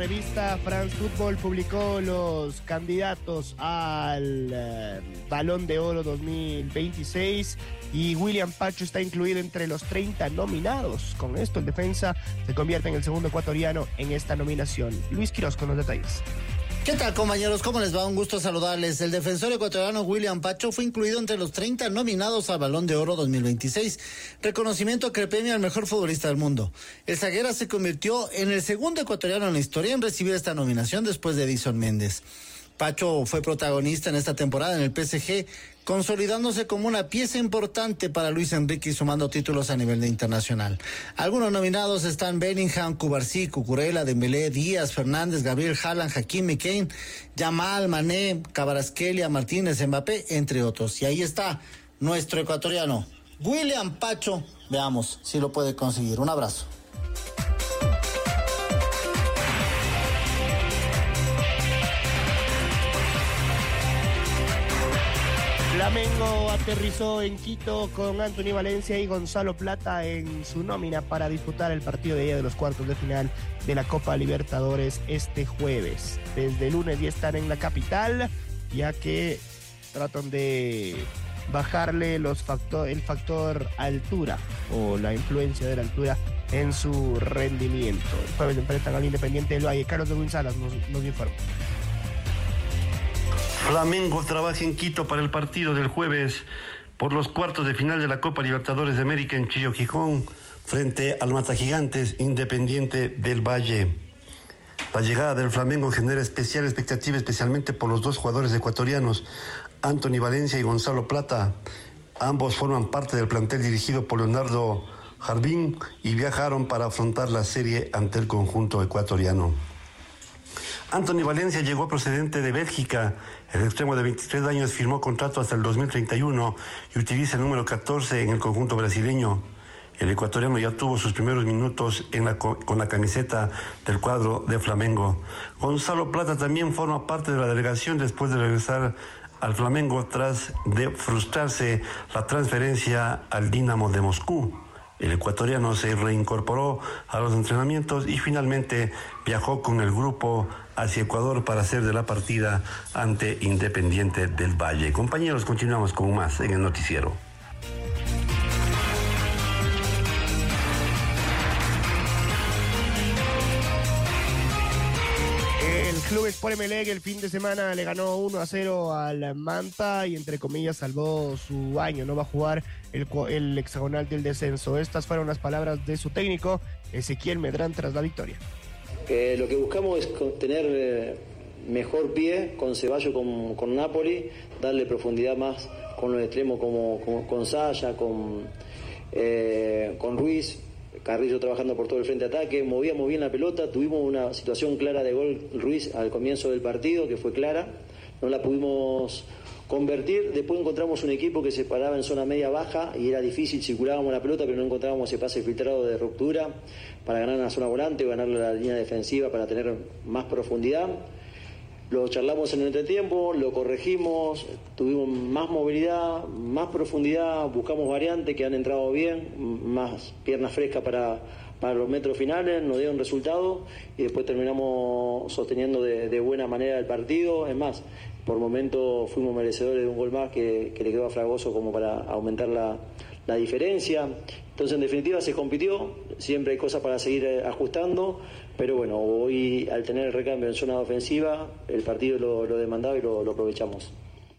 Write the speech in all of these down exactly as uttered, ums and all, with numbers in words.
revista France Football publicó los candidatos al eh, Balón de Oro dos mil veintiséis y William Pacho está incluido entre los treinta nominados. Con esto el defensa se convierte en el segundo ecuatoriano en esta nominación. Luis Quiroz con los detalles. ¿Qué tal, compañeros? ¿Cómo les va? Un gusto saludarles. El defensor ecuatoriano William Pacho fue incluido entre los treinta nominados al Balón de Oro dos mil veintiséis, reconocimiento que premia al mejor futbolista del mundo. El zaguero se convirtió en el segundo ecuatoriano en la historia en recibir esta nominación después de Edison Méndez. Pacho fue protagonista en esta temporada en el P S G, consolidándose como una pieza importante para Luis Enrique y sumando títulos a nivel de internacional. Algunos nominados están Bellingham, Cubarsí, Cucurella, Dembélé, Díaz, Fernández, Gabriel, Haaland, Hakimi, Kane, Yamal, Mané, Kvaratskhelia, Martínez, Mbappé, entre otros. Y ahí está nuestro ecuatoriano, William Pacho. Veamos si lo puede conseguir. Un abrazo. Flamengo aterrizó en Quito con Anthony Valencia y Gonzalo Plata en su nómina para disputar el partido de ida de los cuartos de final de la Copa Libertadores este jueves. Desde el lunes ya están en la capital, ya que tratan de bajarle los factor, el factor altura o la influencia de la altura en su rendimiento. El jueves enfrentan al Independiente del Valle. Carlos de González nos, nos informa. Flamengo trabaja en Quito para el partido del jueves por los cuartos de final de la Copa Libertadores de América en Chillo, Gijón, frente al Matagigantes Independiente del Valle. La llegada del Flamengo genera especial expectativa, especialmente por los dos jugadores ecuatorianos, Anthony Valencia y Gonzalo Plata. Ambos forman parte del plantel dirigido por Leonardo Jardín y viajaron para afrontar la serie ante el conjunto ecuatoriano. Anthony Valencia llegó procedente de Bélgica. El extremo de veintitrés años firmó contrato hasta el dos mil treinta y uno y utiliza el número catorce en el conjunto brasileño. El ecuatoriano ya tuvo sus primeros minutos en la, con la camiseta del cuadro de Flamengo. Gonzalo Plata también forma parte de la delegación después de regresar al Flamengo tras de frustrarse la transferencia al Dinamo de Moscú. El ecuatoriano se reincorporó a los entrenamientos y finalmente viajó con el grupo hacia Ecuador para hacer de la partida ante Independiente del Valle. Compañeros, continuamos con más en el noticiero. El Club Sport Emelec el fin de semana le ganó uno a cero al Manta y entre comillas salvó su año. No va a jugar el, el hexagonal del descenso. Estas fueron las palabras de su técnico Ezequiel Medrán tras la victoria. Eh, lo que buscamos es tener eh, mejor pie con Ceballos, con, con Napoli, darle profundidad más con los extremos como, como con Saya, con, eh, con Ruiz. Carrillo trabajando por todo el frente de ataque, movíamos bien la pelota, tuvimos una situación clara de gol Ruiz al comienzo del partido, que fue clara, no la pudimos convertir, después encontramos un equipo que se paraba en zona media baja y era difícil, circulábamos la pelota pero no encontrábamos ese pase filtrado de ruptura para ganar en la zona volante o ganar la línea defensiva para tener más profundidad. Lo charlamos en el entretiempo, lo corregimos, tuvimos más movilidad, más profundidad, buscamos variantes que han entrado bien, más piernas frescas para, para los metros finales, nos dieron resultado y después terminamos sosteniendo de, de buena manera el partido. Es más, por momentos fuimos merecedores de un gol más que, que le quedó a Fragoso como para aumentar la, la diferencia. Entonces, en definitiva, se compitió, siempre hay cosas para seguir ajustando, pero bueno, hoy al tener el recambio en zona ofensiva, el partido lo, lo demandaba y lo, lo aprovechamos.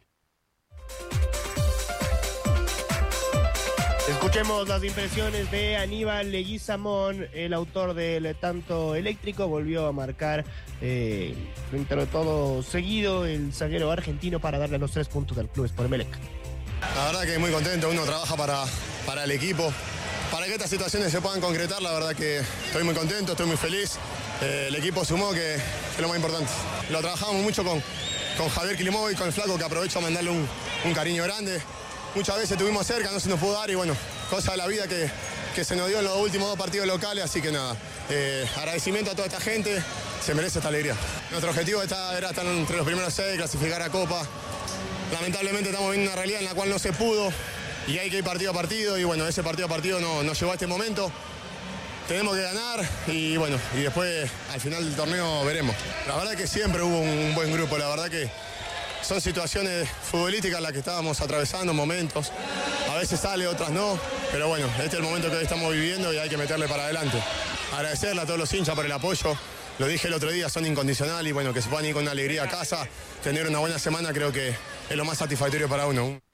Escuchemos las impresiones de Aníbal Leguizamón, el autor del tanto eléctrico. Volvió a marcar eh, dentro de todo seguido el zaguero argentino para darle los tres puntos al Club Sport Emelec. La verdad que muy contento, uno trabaja para, para el equipo, para que estas situaciones se puedan concretar. La verdad que estoy muy contento, estoy muy feliz. Eh, el equipo sumó, que, que es lo más importante. Lo trabajamos mucho con, con Javier Klimovic, con el flaco, que aprovecho a mandarle un, un cariño grande. Muchas veces estuvimos cerca, no se nos pudo dar y bueno, cosa de la vida que, que se nos dio en los últimos dos partidos locales, así que nada, eh, agradecimiento a toda esta gente, se merece esta alegría. Nuestro objetivo está, era estar entre los primeros seis, clasificar a Copa. Lamentablemente estamos viendo una realidad en la cual no se pudo y hay que ir partido a partido y bueno, ese partido a partido no, nos llevó a este momento. tenemos que ganar y bueno, y después al final del torneo veremos. La verdad que siempre hubo un buen grupo, la verdad que son situaciones futbolísticas las que estábamos atravesando, momentos. A veces sale, otras no, pero bueno, este es el momento que hoy estamos viviendo y hay que meterle para adelante. Agradecerle a todos los hinchas por el apoyo. Lo dije el otro día, son incondicionales y bueno, que se puedan ir con una alegría a casa, tener una buena semana creo que es lo más satisfactorio para uno.